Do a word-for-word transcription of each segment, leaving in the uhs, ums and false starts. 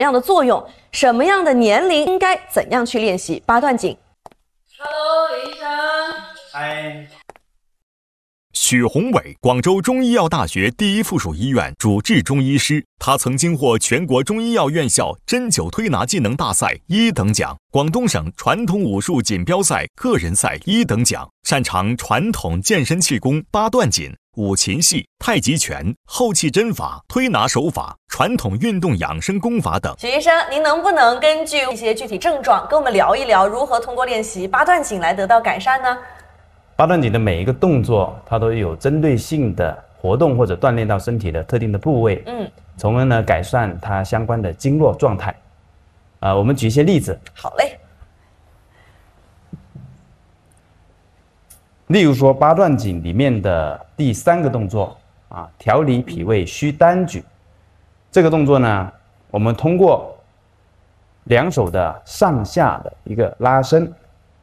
样的作用？什么样的年龄应该怎样去练习八段锦 ？Hello， 李医生。 嗨。 许宏伟，广州中医药大学第一附属医院主治中医师，他曾经获全国中医药院校针灸推拿技能大赛一等奖、广东省传统武术锦标赛个人赛一等奖，擅长传统健身气功、八段锦、五禽戏、太极拳、后气针法、推拿手法、传统运动养生功法等。 许医生，您能不能根据一些具体症状跟我们聊一聊，如何通过练习八段锦来得到改善呢？ 八段锦的每一个动作，它都有针对性的活动或者锻炼到身体的特定的部位，嗯，从而呢改善它相关的经络状态。啊、呃，我们举一些例子。 好嘞。 例如说八段锦里面的第三个动作啊，调理脾胃虚单举。这个动作呢，我们通过两手的上下的一个拉伸。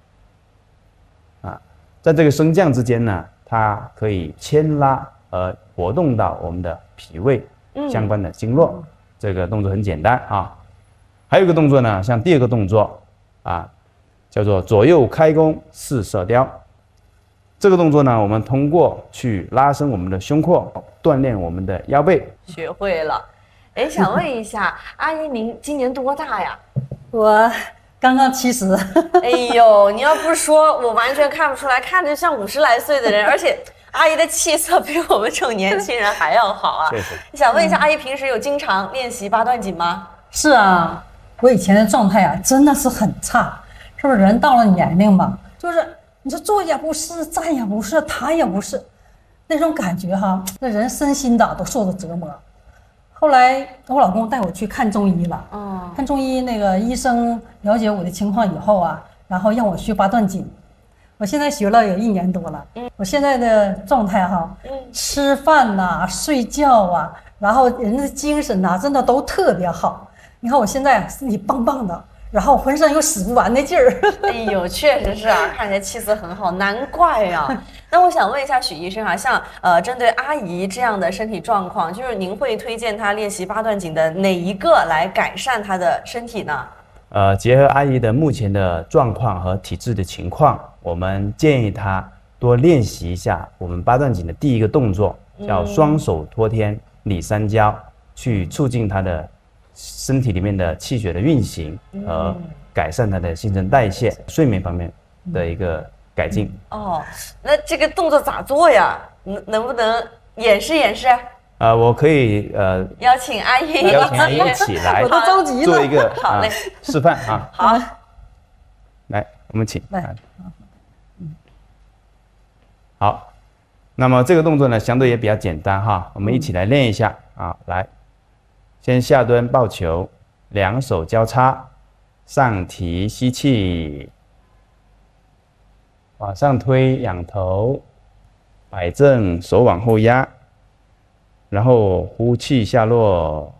在这个升降之间呢，它可以牵拉而活动到我们的脾胃相关的经络。嗯、这个动作很简单啊。还有一个动作呢，像第二个动作啊，叫做左右开弓四射雕。这个动作呢，我们通过去拉伸我们的胸廓，锻炼我们的腰背。 学会了。哎，想问一下，阿姨您今年多大呀？ 我。刚刚七十， 哎呦，你要不说，我完全看不出来，看着像五十来岁的人，而且阿姨的气色比我们这种年轻人还要好啊。想问一下，阿姨平时有经常练习八段锦吗？ 是啊，我以前的状态啊，真的是很差，是不是？人到了年龄嘛，就是你说坐也不是，站也不是，躺也不是，那种感觉哈，那人身心的都受着折磨。后来我老公带我去看中医了，哦，看中医那个医生了解我的情况以后啊，然后让我学八段锦，我现在学了有一年多了，嗯，我现在的状态哈，嗯，吃饭呐、啊、睡觉啊，然后人的精神呐、啊，真的都特别好。你看我现在身体棒棒的，然后浑身有使不完的劲儿。 哎呦，确实是啊，看起来气色很好，难怪啊。那我想问一下许医生啊，像呃针对阿姨这样的身体状况，就是您会推荐她练习八段锦的哪一个来改善她的身体呢？ 呃，结合阿姨的目前的状况和体质的情况，我们建议她多练习一下我们八段锦的第一个动作，叫双手托天理三焦，嗯、去促进她的身体里面的气血的运行和改善她的新陈代谢、嗯、睡眠方面的一个改进。 哦，那这个动作咋做呀？能能不能演示演示？ 呃，我可以呃邀请阿姨， 邀请阿姨一起来， 我都着急了， 做一个好嘞、 呃、示范啊。 好， 来，我们请来。 好，那么这个动作呢，相对也比较简单哈，我们一起来练一下啊。来，先下蹲抱球，两手交叉，上提吸气。往上推，仰头，摆正，手往后压，然后呼气下落，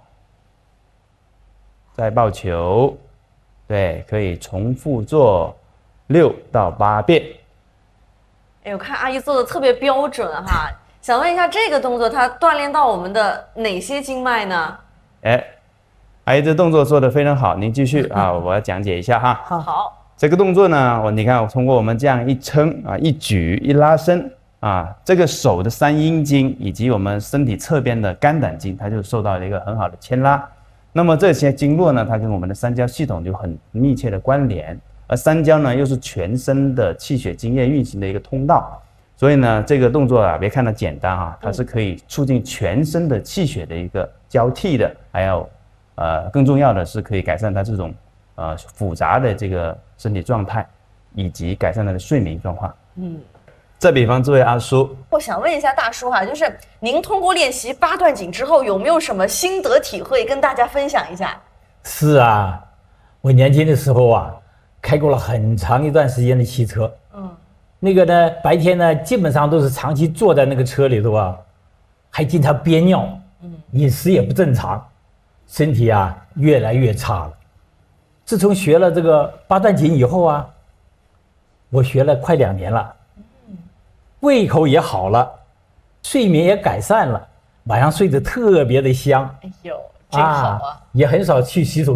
再抱球，对，可以重复做六到八遍。 哎，我看阿姨做的特别标准哈，想问一下这个动作它锻炼到我们的哪些经脉呢？ 哎，阿姨这动作做得非常好，您继续啊，我要讲解一下哈。 好。好。 这个动作呢，我你看，我通过我们这样一撑啊，一举一拉伸啊，这个手的三阴经以及我们身体侧边的肝胆经，它就受到了一个很好的牵拉。那么这些经络呢，它跟我们的三焦系统就很密切的关联，而三焦呢又是全身的气血津液运行的一个通道，所以呢，这个动作啊，别看它简单啊，它是可以促进全身的气血的一个交替的，还有呃更重要的是可以改善它这种呃复杂的这个身体状态，以及改善他的睡眠状况。嗯，再比方这位阿叔， 我想问一下大叔哈，就是您通过练习八段锦之后，有没有什么心得体会跟大家分享一下？ 是啊，我年轻的时候啊，开过了很长一段时间的汽车。嗯，那个呢，白天呢，基本上都是长期坐在那个车里头啊，还经常憋尿，嗯，饮食也不正常，身体啊越来越差了。自从学了这个八段锦以后啊，我学了快两年了，胃口也好了，睡眠也改善了，晚上睡得特别的香。 哎呦，真好啊！ 啊，也很少去洗手